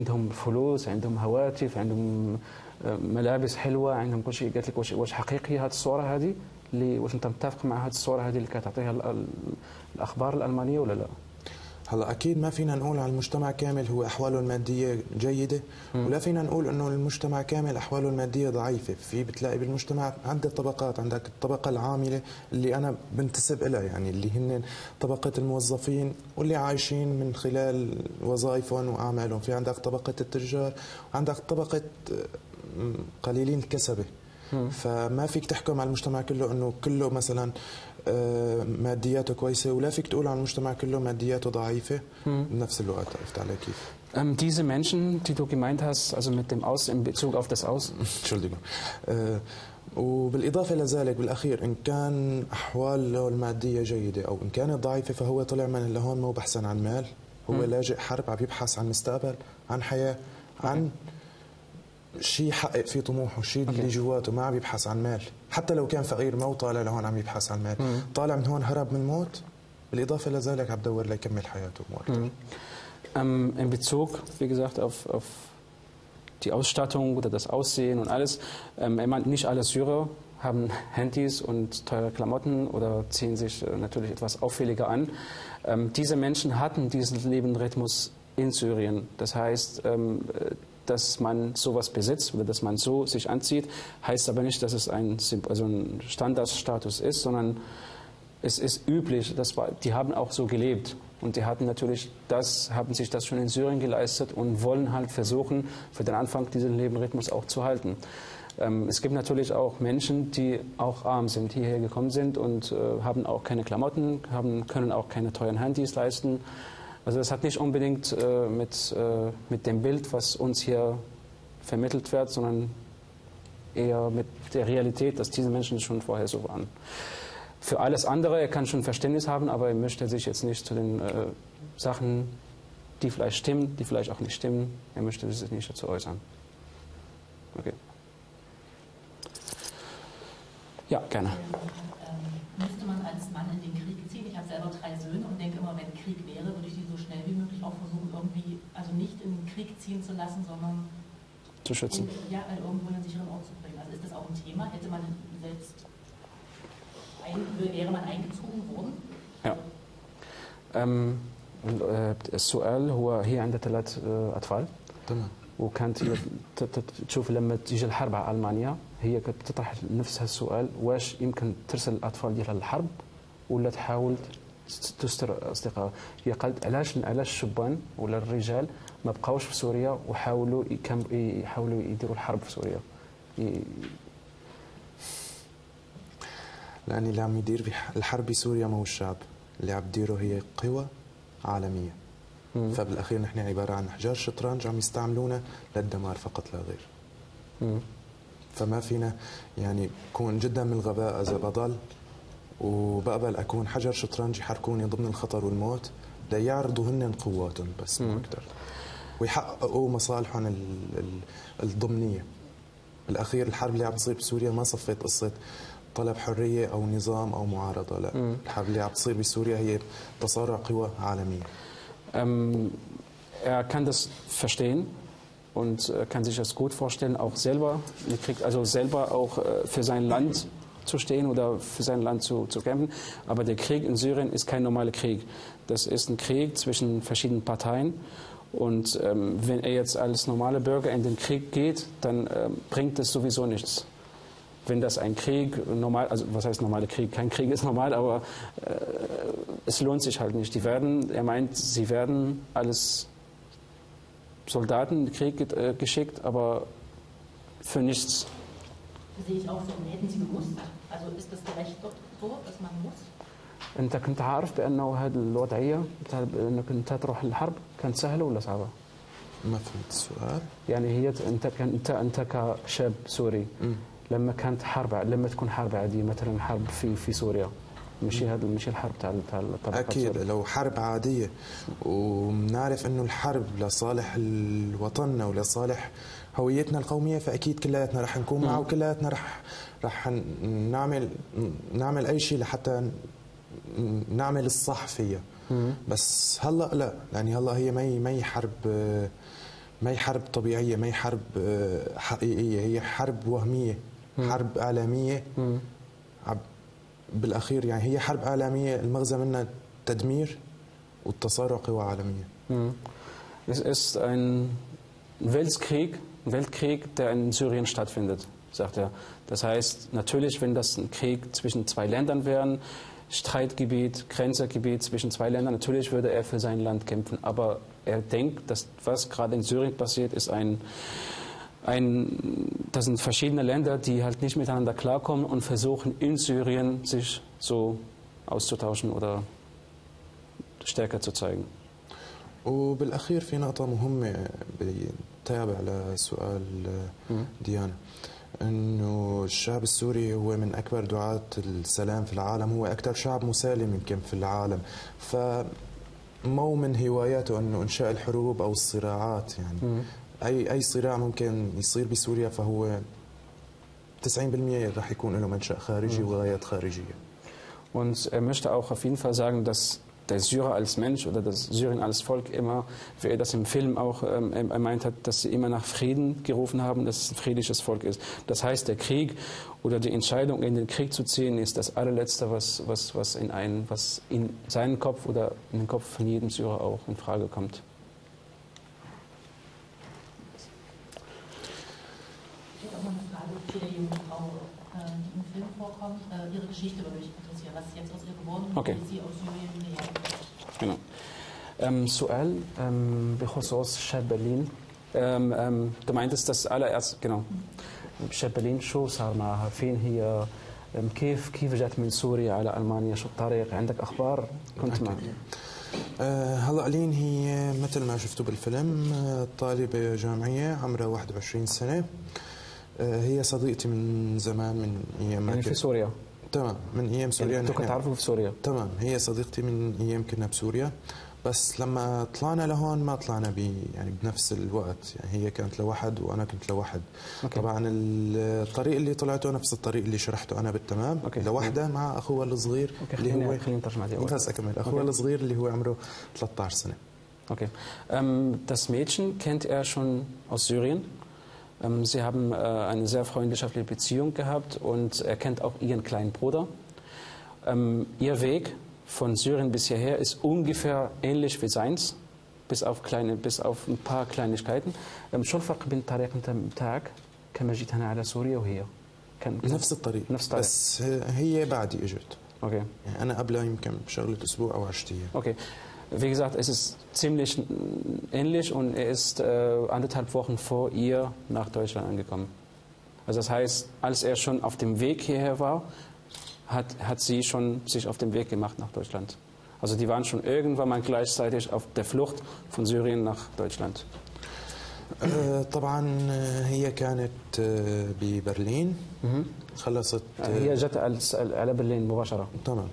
عندهم فلوس، عندهم هواتف، عندهم ملابس حلوه، عندهم كل شيء. قالت لك واش حقيقيه هذه الصوره هذه؟ اللي واش انت متفق مع هذه الصوره هذه اللي كتعطيها الاخبار الالمانيه ولا لا؟ هلا اكيد ما فينا نقول على المجتمع كامل هو احواله الماديه جيده، ولا فينا نقول انه المجتمع كامل احواله الماديه ضعيفه. في بتلاقي بالمجتمع عده طبقات، عندك الطبقه العامله اللي انا بنتسب لها، يعني اللي هن طبقه الموظفين واللي عايشين من خلال وظائفهم واعمالهم. في عندك طبقه التجار، وعندك طبقه قليلين الكسبه. فما فيك تحكم على المجتمع كله انه كله مثلا مادياته كويسه، ولا فيك تقول عن المجتمع كله مادياته ضعيفه بنفس الوقت. عرفت علي كيف؟ Diese Menschen, die du gemeint hast, also mit dem Aus in Bezug auf das Aus. Entschuldigung. وبالاضافه لذلك بالاخير ان كان احواله الماديه جيده او ان كانت ضعيفه، فهو طلع من لهون مو بحثا عن مال، هو لاجئ حرب، عم يبحث عن مستقبل، عن حياه، عن شيء يحقق فيه طموحه، شيء اللي جواته. ما عم يبحث عن مال، حتى لو كان فقير ما طالع لهون عم يبحث عن مال. طالع من هون هرب من الموت، بالاضافه لذلك عم بدور ليكمل حياته مو اكثر. In Bezug, wie gesagt, auf die Ausstattung oder das Aussehen und alles. Er meint, nicht alle Syrer haben Handys und teure Klamotten oder ziehen sich natürlich etwas auffälliger an. Diese Menschen hatten diesen Lebensrhythmus in Syrien. Das heißt, dass man sowas besitzt oder dass man so sich anzieht, heißt aber nicht, dass es ein Standardstatus ist, sondern es ist üblich, die haben auch so gelebt. Und die hatten natürlich haben sich das schon in Syrien geleistet und wollen halt versuchen, für den Anfang diesen Lebensrhythmus auch zu halten. Es gibt natürlich auch Menschen, die auch arm sind, hierher gekommen sind und haben auch keine Klamotten, können auch keine teuren Handys leisten. Also das hat nicht unbedingt mit dem Bild, was uns hier vermittelt wird, sondern eher mit der Realität, dass diese Menschen schon vorher so waren. Für alles andere, er kann schon Verständnis haben, aber er möchte sich jetzt nicht zu den Sachen, die vielleicht stimmen, die vielleicht auch nicht stimmen, er möchte sich nicht dazu äußern. Okay. Ja, gerne. Müsste man als Mann in den Krieg ziehen? Ich habe selber 3 Söhne und denke immer, wenn Krieg wäre, würde ich die so schnell wie möglich auch versuchen, irgendwie, also nicht in den Krieg ziehen zu lassen, sondern zu schützen. Irgendwo in einen sicheren Ort zu bringen. Also ist das auch ein Thema? Hätte man selbst wäre man eingezogen worden؟ Ja. السؤال هو هي عندها 3 أطفال. تمام. وكانت هي تشوف لما تيجي الحرب على ألمانيا هي كانت تطرح نفسها السؤال واش يمكن ترسل الأطفال ديالها للحرب ولا تحاول تستر أصدقائها. هي قالت علاش الشبان ولا الرجال ما بقاوش في سوريا وحاولوا يحاولوا يديروا الحرب في سوريا. لأن اللي عم يدير الحرب بسوريا ما هو الشعب، اللي عم يديره هي قوى عالمية. فبالأخير نحن عبارة عن أحجار شطرنج عم يستعملونا للدمار فقط لا غير. فما فينا يعني كون جدا من الغباء إذا بضل وبقبل أكون حجر شطرنج يحركوني ضمن الخطر والموت ليعرضوا هن قواتهم بس مو أكثر، ويحققوا مصالحهم الضمنية. بالأخير الحرب اللي عم تصير بسوريا ما صفت قصة طلب حرية أو نظام أو معارضة، لا. الحرب اللي عم تصير بسوريا هي تصارع قوى عالمية. Er kann das verstehen und kann sich das gut vorstellen, auch selber selber auch für sein Land zu stehen oder für sein Land zu kämpfen. Aber der Krieg in Syrien ist kein normaler Krieg. Das ist ein Krieg zwischen verschiedenen Parteien. Und wenn er jetzt als normaler Bürger in den Krieg geht, dann bringt das sowieso nichts. Wenn das ein Krieg normal, also was heißt normaler Krieg? Kein Krieg ist normal, aber es lohnt sich halt nicht. Er meint, sie werden alles Soldaten in den Krieg geschickt, aber für nichts. Sehe ich auch so. Hätten Sie gewusst? Also ist das gerecht so, dass man muss? أنت كنت عارف بأنه هذه الوضعية أنك أنت تروح للحرب كانت سهلة ولا صعبة؟ ما فهمت السؤال. يعني هي أنت كشاب سوري لما تكون حرب عادية مثلا حرب في سوريا مش الحرب تاع الطبقات. اكيد لو حرب عاديه وبنعرف انه الحرب لصالح الوطن ولصالح هويتنا القوميه، فاكيد كلياتنا رح نكون معه وكلياتنا رح نعمل اي شيء لحتى نعمل الصح فيها. بس هلا لا، يعني هلا هي ما هي حرب ما هي حرب طبيعية، ما هي حرب حقيقية، هي حرب وهمية، حرب إعلامية. بالأخير يعني هي حرب إعلامية المغزى منها التدمير والتصارع قوى عالمية. Es ist ein Weltkrieg, der in Syrien stattfindet, sagt er. Das heißt, natürlich, wenn das ein Krieg zwischen zwei Ländern wäre, Streitgebiet, Grenzgebiet zwischen zwei Ländern, natürlich würde er für sein Land kämpfen. Aber er denkt, dass was gerade in Syrien passiert, ist das sind verschiedene Länder, die halt nicht miteinander klarkommen und versuchen in Syrien sich so auszutauschen oder stärker zu zeigen. وبالأخير في نقطة مهمة بتابع لسؤال ديانا، أنه الشعب السوري هو من أكبر دعاة السلام في العالم، هو أكثر شعب مسالم يمكن في العالم، فمو من هواياته أنه إنشاء الحروب أو الصراعات. يعني أي صراع ممكن يصير بسوريا فهو 90% راح يكون له منشأ خارجي وغايات خارجية. Und er möchte auch auf jeden Fall sagen, dass der Syrer als Mensch oder das Syrien als Volk immer, wie er das im Film auch meint hat, dass sie immer nach Frieden gerufen haben, dass es ein friedliches Volk ist. Das heißt, der Krieg oder die Entscheidung, in den Krieg zu ziehen, ist das allerletzte, was in seinen Kopf oder in den Kopf von jedem Syrer auch in Frage kommt. Ich habe auch noch eine Frage zu der jungen Frau, die im Film vorkommt. Ihre Geschichte würde mich interessieren, was jetzt aus ihr geworden ist, wie sie aus Syrien hierher genau. سؤال بخصوص شاب برلين. du meintest das allererst, genau. شاب برلين شو صار معها؟ فين هي؟ كيف جت من سوريا على ألمانيا؟ شو الطريق؟ عندك أخبار؟ كنت معك. هلا لين هي مثل ما شفتوا بالفيلم طالبة جامعية عمرها 21 سنة. هي صديقتي من زمان، من أيام يعني في سوريا. تمام، من أيام سوريا. يعني كنت تعرفوا في سوريا؟ تمام، هي صديقتي من أيام كنا بسوريا، بس لما طلعنا لهون ما طلعنا يعني بنفس الوقت، يعني هي كانت لوحد وأنا كنت لوحد. طبعا الطريق اللي طلعته نفس الطريق اللي شرحته أنا بالتمام، لوحدة مع أخوها الصغير اللي هو بس أكمل أخوها الصغير اللي هو عمره 13 سنة. Okay. Das Mädchen kennt er schon aus Syrien. Sie haben eine sehr freundschaftliche Beziehung gehabt und er kennt auch ihren kleinen Bruder. Ihr Weg von Syrien bis hierher ist ungefähr ähnlich wie seins, bis auf ein paar Kleinigkeiten. شو الفرق بين الطريق بتاعك كما جيت هنا على سوريا وهي؟ نفس الطريق بس هي بعدي اجت. Okay. يعني أنا قبلها يمكن بشغلة أسبوع أو 10 أيام. Okay. Wie gesagt, es ist ziemlich ähnlich und er ist 1,5 Wochen vor ihr nach Deutschland angekommen. Also das heißt, als er schon auf dem Weg hierher war, hat sie schon sich auf den Weg gemacht nach Deutschland. Also die waren schon irgendwann mal gleichzeitig auf der Flucht von Syrien nach Deutschland. طبعا هي كانت ببرلين خلصت. هي جت على برلين مباشرة. تمام.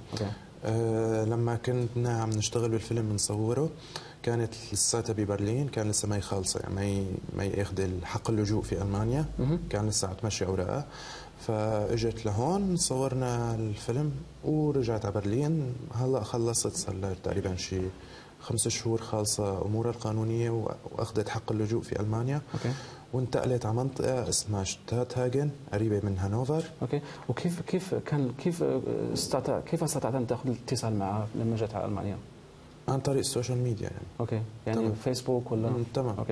لما كنا عم نشتغل بالفيلم بنصوره كانت لساتها ببرلين، كان لسه ما هي خالصه، يعني ما ياخذ حق اللجوء في المانيا، كان لسه عم تمشي اوراقها، فاجت لهون صورنا الفيلم ورجعت على برلين. هلا خلصت، صار لها تقريبا شي 5 شهور خالصه امورها القانونيه واخذت حق اللجوء في المانيا. وانتقلت على منطقة اسمها شتات هاجن قريبة من هانوفر. اوكي. وكيف استطعت ان تاخذ الاتصال معها لما جت على المانيا؟ عن طريق السوشيال ميديا يعني. اوكي، يعني تمام. فيسبوك ولا؟ تمام. اوكي.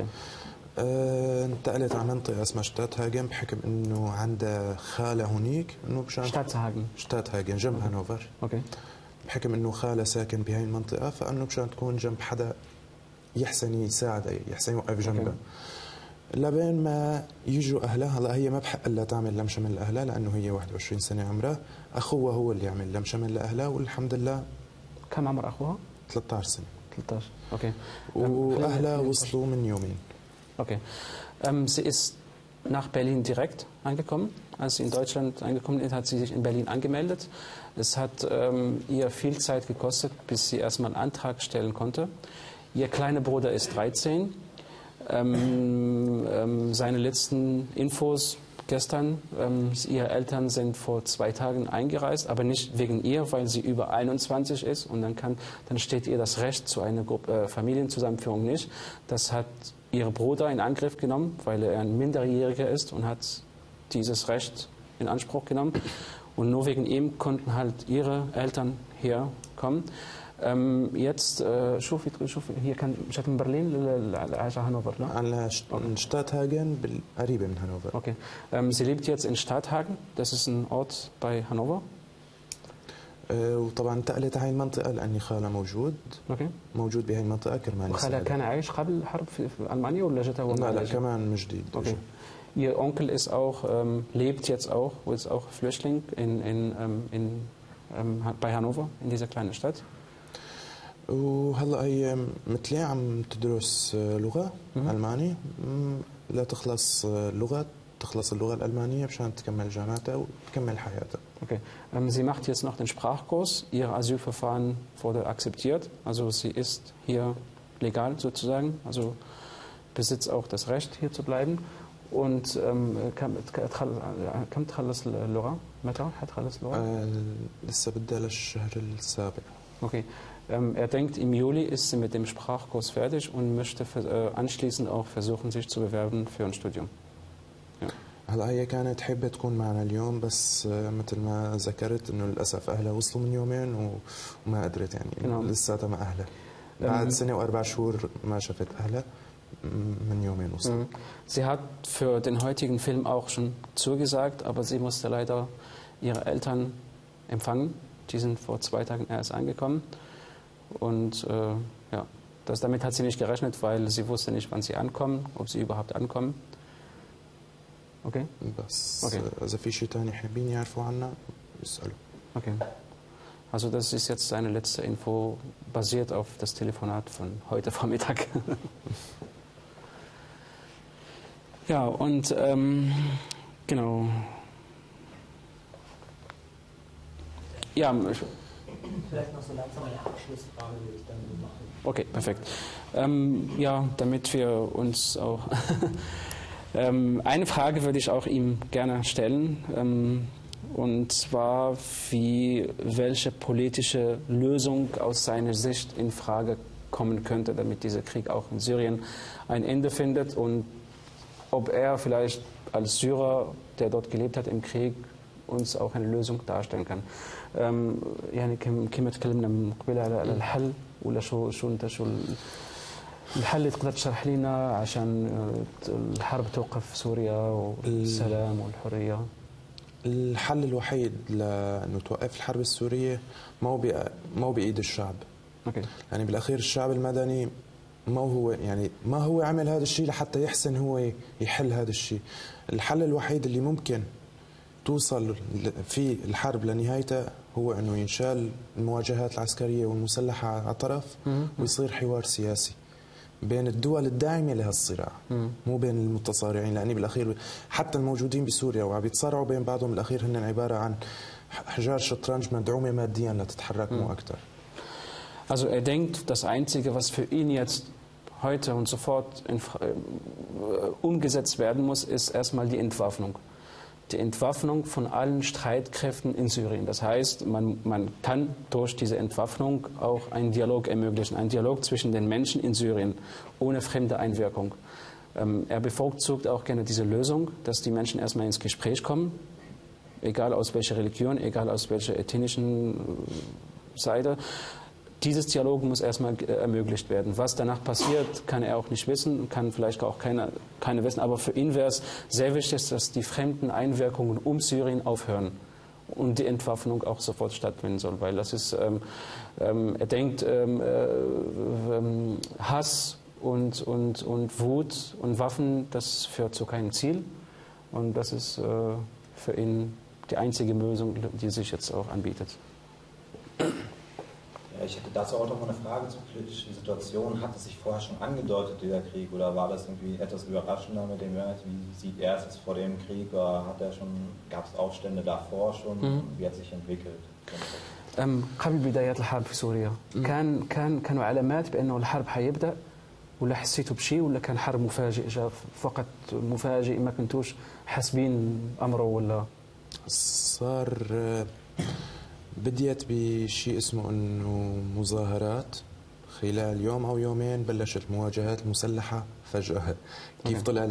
انتقلت على منطقة اسمها شتات هاجن بحكم انه عندها خالة هنيك، انه مشان شتات هاجن جنب هانوفر. اوكي. بحكم انه خالة ساكن بهاي المنطقة، فانه مشان تكون جنب حدا يحسن يساعدها، يحسن يوقف جنبها. لبين ما يجوا أهلها. هلا هي ما بحق لها تعمل لم شمل لأهلها لأنه هي 21 سنة عمرها، أخوها هو اللي يعمل لم شمل لأهلها، والحمد لله. كم عمر أخوها؟ 13 سنة. 13, okay. وأهلها وصلوا من يومين. Okay. Sie ist nach Berlin direkt angekommen. Als sie in Deutschland angekommen ist, hat sie sich in Berlin angemeldet. Es hat ihr viel Zeit gekostet, bis sie erstmal einen Antrag stellen konnte. Ihr kleiner Bruder ist 13. Seine letzten Infos gestern, ihre Eltern sind vor 2 Tagen eingereist, aber nicht wegen ihr, weil sie über 21 ist und dann steht ihr das Recht zu einer Familienzusammenführung nicht. Das hat ihren Bruder in Angriff genommen, weil er ein Minderjähriger ist und hat dieses Recht in Anspruch genommen. Und nur wegen ihm konnten halt ihre Eltern herkommen. Jetzt, hier kann ich in Berlin oder Hannover? على شتاتهاجن قريبة من هانوفر. Okay. Sie lebt jetzt in Stadthagen, das ist ein Ort bei Hannover. وطبعا انتقلت هاي المنطقة لأني خالة Okay. موجود بهاي المنطقة كرمال وخالها كان عايش قبل الحرب في ألمانيا ولا جت هو؟ لا كمان من جديد. Okay. Ihr Onkel ist auch, lebt jetzt auch, ist auch Flüchtling bei Hannover, in dieser kleinen Stadt. وهلا هي مثلي عم تدرس لغة ألماني لا تخلص اللغة الألمانية مشان تكمل جامعتها وتكمل حياتها. Okay. Sie macht jetzt noch den Sprachkurs. Ihr Asylverfahren wurde akzeptiert. Also sie ist hier legal sozusagen. Also besitzt auch das Recht, hier zu bleiben. Und كم تخلص اللغة؟ متى حتخلص اللغة؟ لسه بدها للشهر السابع. Okay. Er denkt, im Juli ist sie mit dem Sprachkurs fertig und möchte anschließend auch versuchen, sich zu bewerben für ein Studium. Ja. هلا هي كانت حابة تكون معنا اليوم بس مثل ما ذكرت انه للاسف اهلها وصلوا من يومين وما قدرت يعني لساتها مع اهلها بعد سنة و4 شهور ما شفت اهلها من يومين وصلوا. Sie hat für den heutigen Film auch schon zugesagt, aber sie musste leider ihre Eltern empfangen. Die sind vor 2 Tagen erst angekommen. Und ja, damit hat sie nicht gerechnet, weil sie wusste nicht, wann sie ankommen, ob sie überhaupt ankommen. Okay? بس إذا في شيء ثاني حابين يعرفوا عنا يسألوا. Okay. Also das ist jetzt seine letzte Info, basiert auf das Telefonat von heute Vormittag. Ja, und genau. Ja, vielleicht noch so langsam eine Abschlussfrage würde ich dann machen. Okay, perfekt. Ja, damit wir uns auch... eine Frage würde ich auch ihm gerne stellen. Und zwar, welche politische Lösung aus seiner Sicht in Frage kommen könnte, damit dieser Krieg auch in Syrien ein Ende findet. Und ob er vielleicht als Syrer, der dort gelebt hat im Krieg, uns auch eine Lösung darstellen kann. يعني كما تكلمنا من قبل على الحل ولا شو الحل اللي تقدر تشرح لنا عشان الحرب توقف في سوريا والسلام والحرية. الحل الوحيد لانه توقف الحرب السورية ما هو بايد الشعب. يعني بالاخير الشعب المدني ما هو عمل هذا الشيء لحتى يحسن هو يحل هذا الشيء. الحل الوحيد اللي ممكن توصل في الحرب لنهايتها هو انه ينشال المواجهات العسكريه والمسلحه على طرف ويصير حوار سياسي بين الدول الداعمه لهالصراع مو بين المتصارعين لاني بالاخير حتى الموجودين بسوريا وعم يتصارعوا بين بعضهم بالاخير هن عباره عن احجار شطرنج مدعومه ماديا لتتحرك مو اكثر. Also er denkt, das Einzige, was für ihn jetzt heute und sofort umgesetzt werden muss, ist erstmal die Entwaffnung. Die Entwaffnung von allen Streitkräften in Syrien. Das heißt, man kann durch diese Entwaffnung auch einen Dialog ermöglichen, einen Dialog zwischen den Menschen in Syrien, ohne fremde Einwirkung. Er bevorzugt auch gerne diese Lösung, dass die Menschen erstmal ins Gespräch kommen, egal aus welcher Religion, egal aus welcher ethnischen Seite. Dieses Dialog muss erstmal ermöglicht werden. Was danach passiert, kann er auch nicht wissen, kann vielleicht auch keiner wissen. Aber für ihn wäre es sehr wichtig, dass die fremden Einwirkungen Syrien aufhören und die Entwaffnung auch sofort stattfinden soll. Weil das ist, er denkt, Hass und Wut und Waffen, das führt zu keinem Ziel. Und das ist für ihn die einzige Lösung, die sich jetzt auch anbietet. Ja, ich hätte dazu auch noch mal eine Frage zur politischen Situation. Hat es sich vorher schon angedeutet, dieser Krieg, oder war das irgendwie etwas überraschender mit dem März? Wie sieht er es jetzt vor dem Krieg? Gab es Aufstände davor schon? Wie hat es sich entwickelt? قبل بداية الحرب في سوريا كانوا علامات بأنه الحرب حيبدأ ولا حسيتوا بشيء ولا كان حرب مفاجئ جاء فقط مفاجئ ما كنتوش حاسبين أمره ولا بديت بشيء اسمه انه مظاهرات خلال يوم أو يومين بلشت المواجهات المسلحة فجأة. كيف طلع